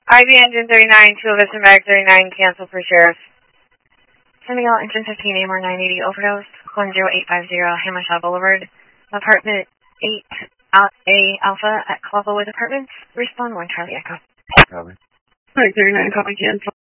IB engine 39, 2 Vista Mag 39, cancel for sheriff. Sending out engine 15, AMR 980, overdose, 10850, Hammershaw Boulevard, apartment 8A Alpha at Colabo with Apartments. Respond 1 Charlie Echo. Copy. 39, copy, cancel.